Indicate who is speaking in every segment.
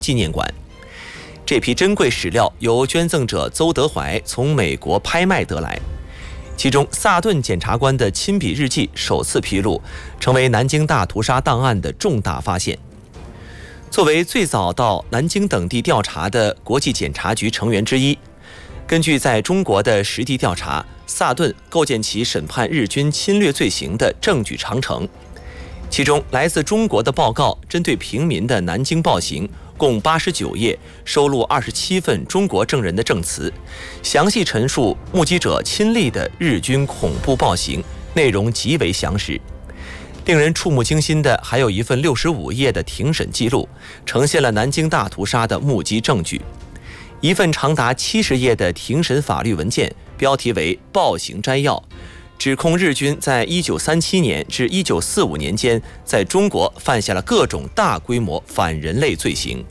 Speaker 1: 纪念馆。这批珍贵史料由捐赠者邹德怀从美国拍卖得来，其中萨顿检察官的亲笔日记首次披露，成为南京大屠杀档案的重大发现。作为最早到南京等地调查的国际检察局成员之一，根据在中国的实地调查，萨顿构建起审判日军侵略罪行的证据长城。其中来自中国的报告针对平民的南京暴行共89页，收录27份中国证人的证词，详细陈述目击者亲历的日军恐怖暴行，内容极为详实。令人触目惊心的还有一份65页的庭审记录，呈现了南京大屠杀的目击证据；一份长达70页的庭审法律文件，标题为《暴行摘要》，指控日军在1937年至1945年间在中国犯下了各种大规模反人类罪行。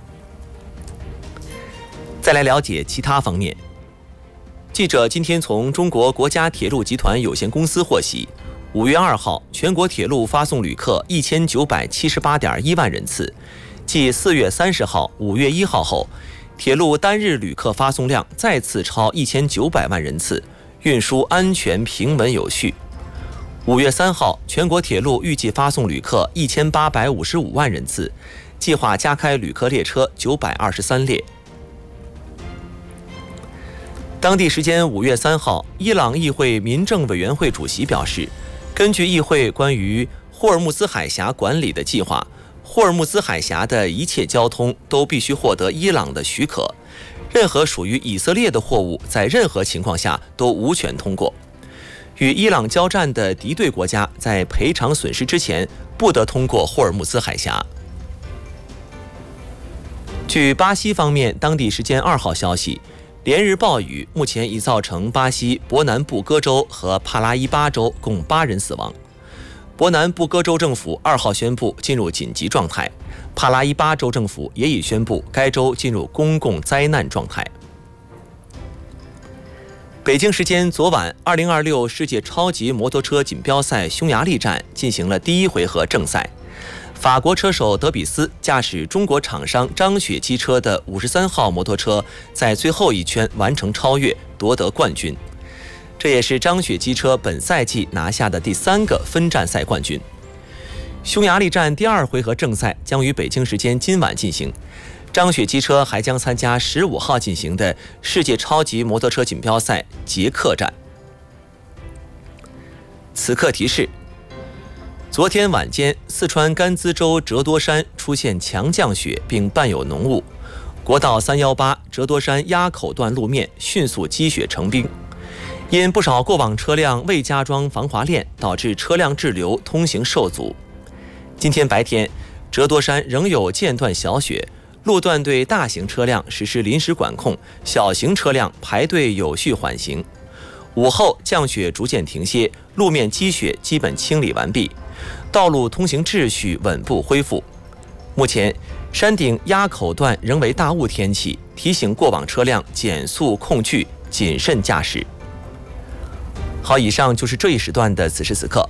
Speaker 1: 再来了解其他方面，记者今天从中国国家铁路集团有限公司获悉，5月2号，全国铁路发送旅客1978.1万人次，继4月30号、5月1号后，铁路单日旅客发送量再次超1900万人次，运输安全平稳有序。5月3号，全国铁路预计发送旅客1855万人次，计划加开旅客列车923列。当地时间5月3号，伊朗议会民政委员会主席表示，根据议会关于霍尔木兹海峡管理的计划，霍尔木兹海峡的一切交通都必须获得伊朗的许可，任何属于以色列的货物在任何情况下都无权通过。与伊朗交战的敌对国家在赔偿损失之前不得通过霍尔木兹海峡。据巴西方面当地时间2号消息，连日暴雨目前已造成巴西伯南布哥州和帕拉伊巴州共8人死亡。伯南布哥州政府2号宣布进入紧急状态，帕拉伊巴州政府也已宣布该州进入公共灾难状态。北京时间昨晚，2026世界超级摩托车锦标赛匈牙利站进行了第1回合正赛。法国车手德比斯驾驶中国厂商张雪机车的53号摩托车，在最后一圈完成超越，夺得冠军。这也是张雪机车本赛季拿下的第3个分站赛冠军。匈牙利站第2回合正赛将于北京时间今晚进行。张雪机车还将参加15号进行的世界超级摩托车锦标赛捷克站。此刻提示：昨天晚间，四川甘孜州折多山出现强降雪，并伴有浓雾。国道318折多山垭口段路面迅速积雪成冰，因不少过往车辆未加装防滑链，导致车辆滞留，通行受阻。今天白天，折多山仍有间断小雪，路段对大型车辆实施临时管控，小型车辆排队有序缓行。午后降雪逐渐停歇，路面积雪基本清理完毕，道路通行秩序稳步恢复。目前山顶垭口段仍为大雾天气，提醒过往车辆减速控距，谨慎驾驶。好，以上就是这一时段的此时此刻。